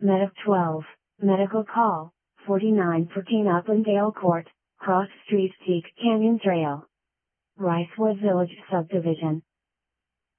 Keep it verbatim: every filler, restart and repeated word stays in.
Medic twelve, Medical Call, forty-nine fourteen Uplanddale Court, Cross Street Teak Canyon Trail. Ricewood Village Subdivision.